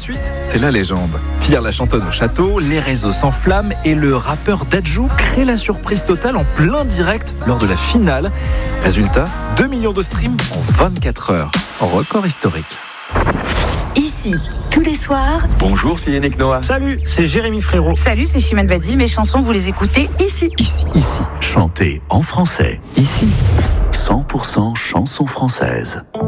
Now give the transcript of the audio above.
suite, c'est la légende. Pierre la chantonne au château, les réseaux s'enflamment et le rappeur Dadju crée la surprise totale en plein direct lors de la finale. Résultat, 2 millions de streams en 24 heures. Record historique. Ici, tous les soirs. Bonjour, c'est Yannick Noah. Salut, c'est Jérémy Frérot. Salut, c'est Chimène Badi. Mes chansons, vous les écoutez ici. Ici. Chantez en français. Ici. 100% chansons françaises.